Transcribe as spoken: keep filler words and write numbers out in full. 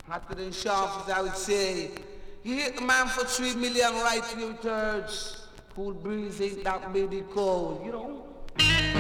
Hotter than sharp, as I would say. You hit the man for three million right two thirds. Cool breeze ain't that baby cold, you know.